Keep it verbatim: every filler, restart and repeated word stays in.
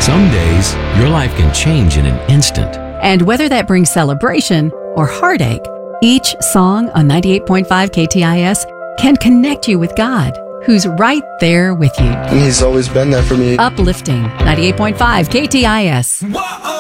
Some days, your life can change in an instant. And whether that brings celebration or heartache, each song on ninety-eight point five K T I S can connect you with God, who's right there with you. And He's always been there for me. Uplifting ninety-eight point five K T I S. Whoa!